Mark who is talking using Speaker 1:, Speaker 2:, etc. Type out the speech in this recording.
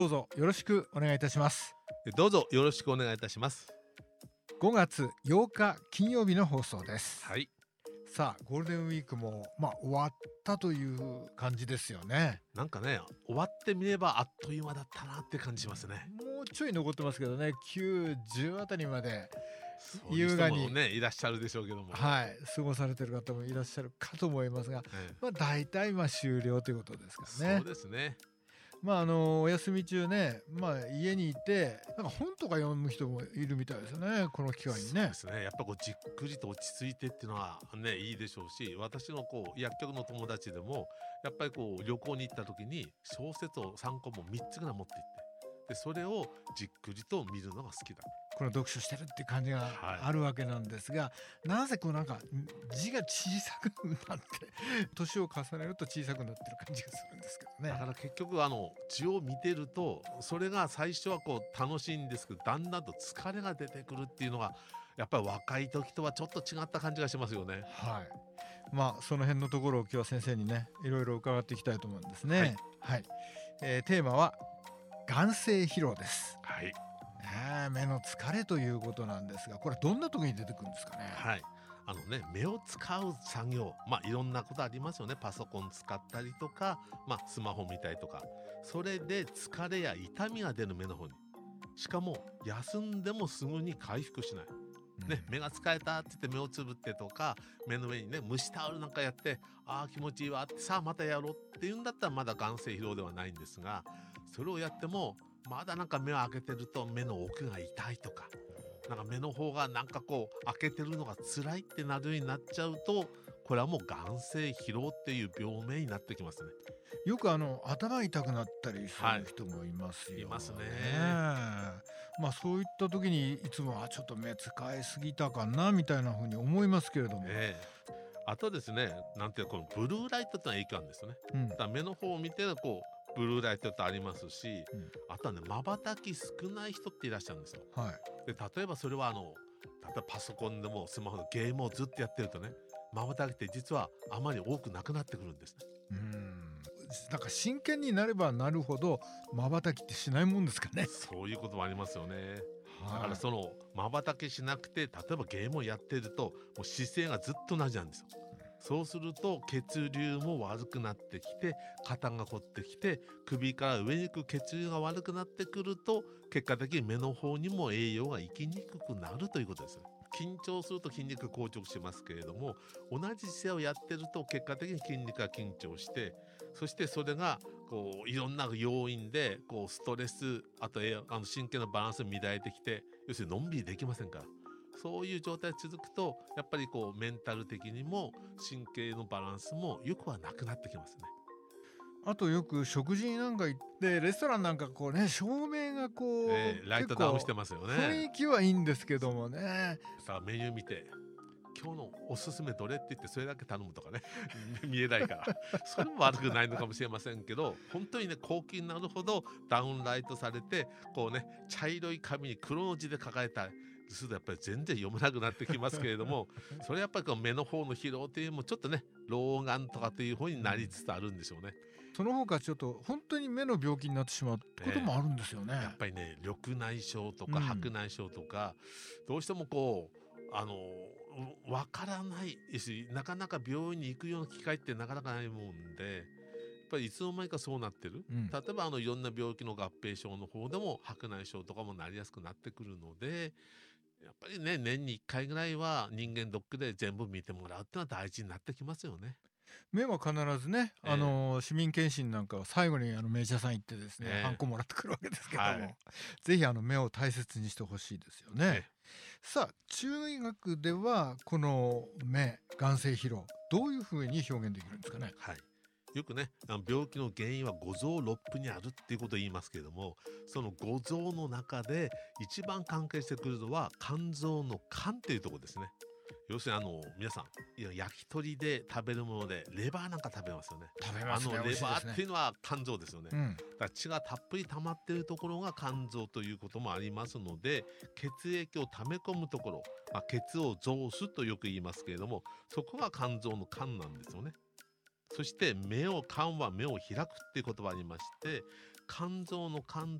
Speaker 1: どうぞよろしくお願いいたします。
Speaker 2: どうぞよろしくお願いいたします。
Speaker 1: 5月8日金曜日の放送です。
Speaker 2: はい。
Speaker 1: さあゴールデンウィークも終わったという感じですよね。
Speaker 2: なんかね、終わってみればあっという間だったなって感じしますね。
Speaker 1: もうちょい残ってますけどね、9、10あたりまで
Speaker 2: そういう人もね、いらっしゃるでしょうけども。
Speaker 1: 過ごされてる方もいらっしゃるかと思いますが、大体終了ということですからね。
Speaker 2: そうですね。
Speaker 1: お休み中ね、家にいてなんか本とか読む人もいるみたいですよね、この機会にね。
Speaker 2: そうですね。やっぱじっくりと落ち着いてっていうのはね、いいでしょうし、私の薬局の友達でもやっぱり旅行に行った時に小説を3個も3つぐらい持って行って、でそれをじっくりと見るのが好きだ。
Speaker 1: この読書してるっていう感じがあるわけなんですが、なぜなんか字が小さくなって年を重ねると小さくなってる感じがするんですけどね。
Speaker 2: だから結局字を見てるとそれが最初は楽しいんですけど、だんだんと疲れが出てくるっていうのがやっぱり若い時とはちょっと違った感じがしますよね。
Speaker 1: はい。その辺のところを今日は先生にねいろいろ伺っていきたいと思うんですね。はい。テーマは眼精疲労です。
Speaker 2: はい。
Speaker 1: 目の疲れということなんですが、これどんな時に出てくるんですかね。
Speaker 2: はい。目を使う作業、いろんなことありますよね。パソコン使ったりとか、スマホ見たりとか、それで疲れや痛みが出る目の方に、しかも休んでもすぐに回復しない、目が疲れたって言って目をつぶってとか、目の上にね蒸しタオルなんかやって、ああ気持ちいいわって、さあまたやろうっていうんだったらまだ眼精疲労ではないんですが、それをやってもまだなんか目を開けてると目の奥が痛いとか、なんか目の方がなんか開けてるのが辛いってなるようになっちゃうと、これはもう眼精疲労っていう病名になってきますね。
Speaker 1: よく頭痛くなったりする人もいますよね。
Speaker 2: いますね。
Speaker 1: そういった時にいつもちょっと目使いすぎたかなみたいな風に思いますけれども、
Speaker 2: あとですね、なんていうこのブルーライトってのは影響あるんですよね。だから目の方を見てブルーライトってありますし、あとはね瞬き少ない人っていらっしゃるんですよ。で例えばそれは例えばパソコンでもスマホでゲームをずっとやってるとね、瞬きって実はあまり多くなくなってくるんですね。
Speaker 1: なんか真剣になればなるほど瞬きってしないもんですかね。
Speaker 2: そういうこともありますよね。だからその瞬きしなくて、例えばゲームをやってるともう姿勢がずっと同じなんですよ。そうすると血流も悪くなってきて、肩が凝ってきて、首から上に行く血流が悪くなってくると、結果的に目の方にも栄養が行きにくくなるということです。緊張すると筋肉が硬直しますけれども、同じ姿勢をやってると結果的に筋肉が緊張して、そしてそれがいろんな要因でストレス、あと神経のバランス乱れてきて、要するにのんびりできませんから。そういう状態が続くと、やっぱりメンタル的にも神経のバランスもよくはなくなってきますね。
Speaker 1: あとよく食事なんか行ってレストランなんか照明が
Speaker 2: ライトダウンしてますよね。
Speaker 1: 雰囲気はいいんですけどもね。
Speaker 2: さあメニュー見て、今日のおすすめどれって言ってそれだけ頼むとかね見えないからそれも悪くないのかもしれませんけど、本当にね高級になるほどダウンライトされて茶色い紙に黒の字で書かれたりするとやっぱり全然読めなくなってきますけれども、それやっぱり目の方の疲労というのもちょっとね老眼とかという方になりつつあるんでしょうね。
Speaker 1: その他ちょっと本当に目の病気になってしまうこともあるんですよね。
Speaker 2: やっぱりね緑内障とか白内障とか、どうしてもわからないし、なかなか病院に行くような機会ってなかなかないもんで、やっぱりいつの間にかそうなってる。例えばいろんな病気の合併症の方でも白内障とかもなりやすくなってくるので、やっぱりね年に1回ぐらいは人間ドックで全部見てもらうってのは大事になってきますよね。
Speaker 1: 目は必ずね、市民検診なんかは最後に名医者さん行ってですね、ハンコもらってくるわけですけども、ぜひ目を大切にしてほしいですよね。さあ中医学ではこの目眼精疲労どういうふうに表現できるんですかね。
Speaker 2: よくね病気の原因は五臓六腑にあるっていうことを言いますけれども、その五臓の中で一番関係してくるのは肝臓の肝っていうところですね。要するに皆さん焼き鳥で食べるものでレバーなんか食べますよね。
Speaker 1: 食べますね。
Speaker 2: レバ
Speaker 1: 美味しいですね。
Speaker 2: ーっていうのは肝臓ですよね。だから血がたっぷり溜まっているところが肝臓ということもありますので、血液を溜め込むところ、血を増すとよく言いますけれども、そこが肝臓の肝なんですよね。そして肝は目を開くっていう言葉ありまして、 肝臓の肝